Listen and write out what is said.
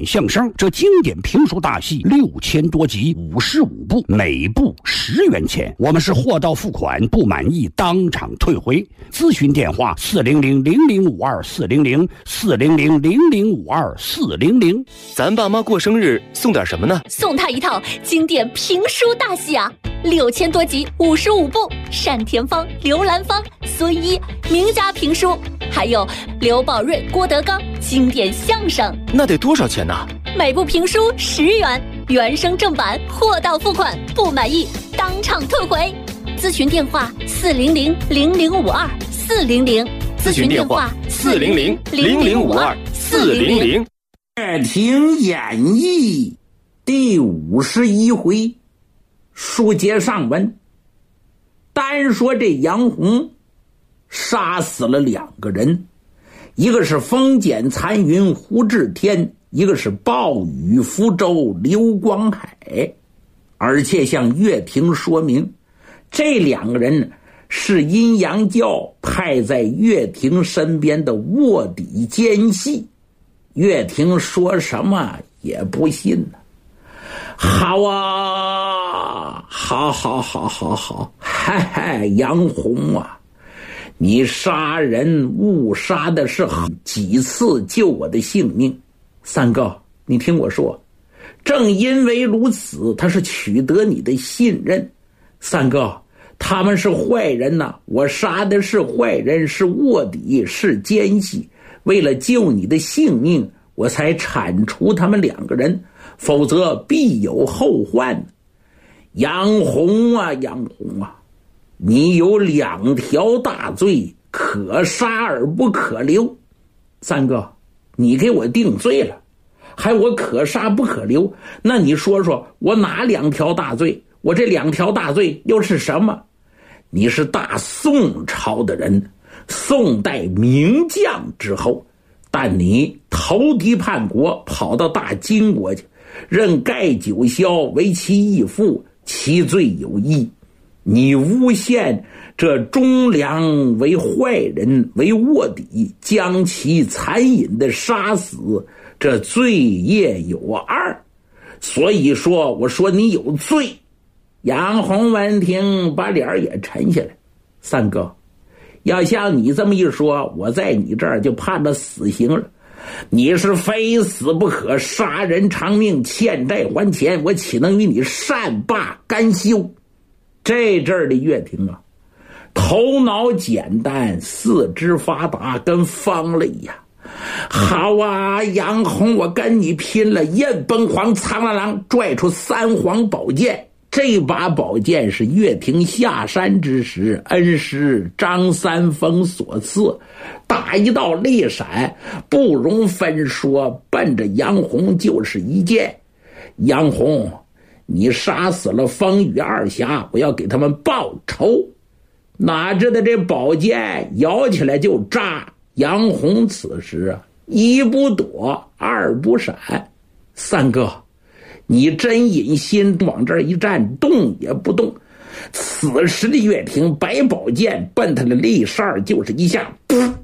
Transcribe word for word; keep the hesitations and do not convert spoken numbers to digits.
典相声，这经典评书大戏六千多集，五十五部，每部十元钱。我们是货到付款，不满意当场退回。咨询电话：四零零零零五二四零零四零零零零五二四零零。 咱爸妈过生日送点什么呢？ 送他一套经典评书大戏啊，六千多集，五十五部，单田芳、刘兰芳、孙一名家评书，还有刘宝瑞、郭德纲经典相声。 那得多少钱呢？ 每部评书十元，原声正版，货到付款，不满意当场退回。咨询电话：四零零零零五二四零零。 咨询电话：四零零零零五二四零零。 乐亭演义第五十一回，书接上文。单说这杨洪杀死了两个人，一个是风简残云胡志天，一个是暴雨福州刘光海，而且向乐亭说明，这两个人是阴阳教派在乐亭身边的卧底奸细。乐亭说什么也不信呢。好啊，好好好好好，嗨嗨，杨洪啊，你杀人误杀的是几次救我的性命。三哥，你听我说，正因为如此，他是取得你的信任。三哥，他们是坏人呐、啊，我杀的是坏人，是卧底，是奸细，为了救你的性命，我才铲除他们两个人，否则必有后患。杨洪啊，杨洪啊，你有两条大罪，可杀而不可留。三哥，你给我定罪了，还我可杀不可留，那你说说我哪两条大罪？我这两条大罪又是什么？你是大宋朝的人，宋代名将之后，但你投敌叛国，跑到大金国去，任盖九霄为其义父，其罪有一。你诬陷这忠良为坏人，为卧底，将其残忍的杀死，这罪业有二。所以说我说你有罪。杨洪闻听，把脸也沉下来。三哥，要像你这么一说，我在你这儿就判了死刑了。你是非死不可，杀人偿命，欠债还钱，我岂能与你善罢甘休？这阵儿的乐亭啊，头脑简单，四肢发达，跟方了一样。好啊，杨洪，我跟你拼了！燕崩黄苍狼狼拽出三黄宝剑，这把宝剑是乐亭下山之时恩师张三丰所赐，打一道泪闪，不容分说，奔着杨洪就是一剑。杨洪，你杀死了风雨二侠，我要给他们报仇。哪知道这宝剑摇起来就扎，杨洪此时啊，一不躲，二不闪。三哥，你真隐心，往这儿一站，动也不动。此时的乐亭摆宝剑奔他的肋扇就是一下，噗，